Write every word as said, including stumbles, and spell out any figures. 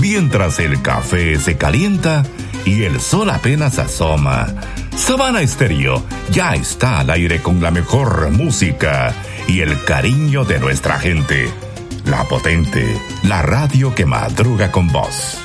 mientras el café se calienta y el sol apenas asoma. Sabana Estéreo ya está al aire con la mejor música y el cariño de nuestra gente. La potente, la radio que madruga con vos.